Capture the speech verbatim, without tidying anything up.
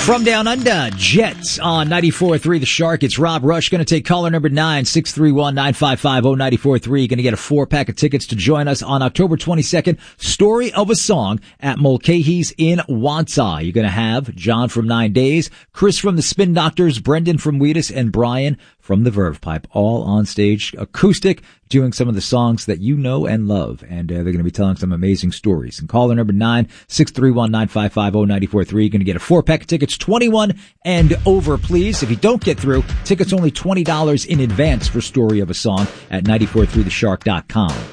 From Down Under, Jets on ninety-four point three The Shark. It's Rob Rush. Going to take caller number nine, six three one, nine five five, zero nine four three. Going to get a four pack of tickets to join us on October twenty-second. Story of a Song at Mulcahy's in Wansau. You're going to have John from Nine Days, Chris from the Spin Doctors, Brendan from Wheatus, and Brian from the Verve Pipe, all on stage, acoustic, doing some of the songs that you know and love. And uh, they're going to be telling some amazing stories. And caller number nine, six three one, nine five five, zero nine four three. You're going to get a four pack of tickets, twenty-one and over, please. If you don't get through, tickets only twenty dollars in advance for Story of a Song at nine four three the shark dot com.